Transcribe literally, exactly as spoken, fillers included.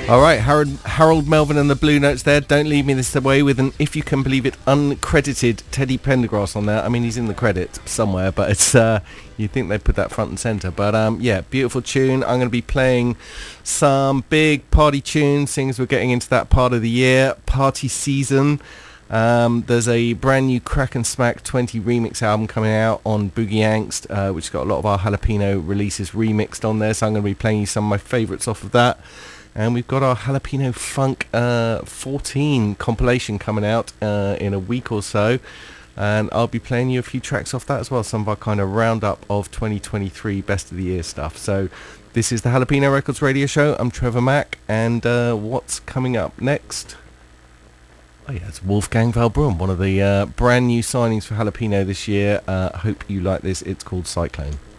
All right, Harold, Harold Melvin and the Blue Notes there. Don't leave me this way with an, if you can believe it, uncredited Teddy Pendergrass on there. I mean, he's in the credits somewhere, but it's uh, you'd think they'd put that front and centre. But um, yeah, beautiful tune. I'm going to be playing some big party tunes, seeing as we're getting into that part of the year, party season. Um, there's a brand new Crack and Smack twenty remix album coming out on Boogie Angst, uh, which has got a lot of our Jalapeno releases remixed on there. So I'm going to be playing you some of my favourites off of that. And we've got our Jalapeno Funk uh, fourteen compilation coming out uh, in a week or so. And I'll be playing you a few tracks off that as well, some of our kind of roundup of twenty twenty-three Best of the Year stuff. So this is the Jalapeno Records Radio Show. I'm Trevor Mack, and uh, what's coming up next? Oh yeah, it's Wolfgang Valbrun, one of the uh, brand new signings for Jalapeno this year. I uh, hope you like this. It's called Cyclone.